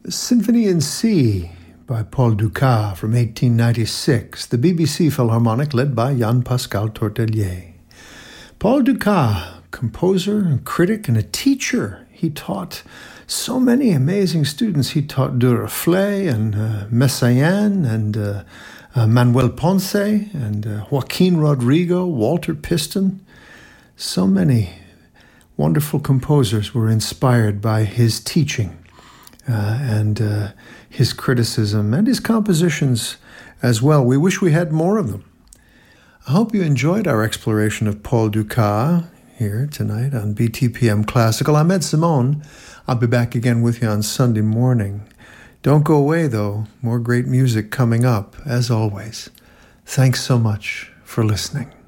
Symphony in C by Paul Dukas from 1896, the BBC Philharmonic led by Jean-Pascal Tortelier. Paul Dukas, composer and critic and a teacher. He taught so many amazing students. He taught Duruflé and Messiaen and Manuel Ponce and Joaquin Rodrigo, Walter Piston. So many wonderful composers were inspired by his teaching and his criticism and his compositions as well. We wish we had more of them. I hope you enjoyed our exploration of Paul Dukas here tonight on BTPM Classical. I'm Ed Simone. I'll be back again with you on Sunday morning. Don't go away, though. More great music coming up, as always. Thanks so much for listening.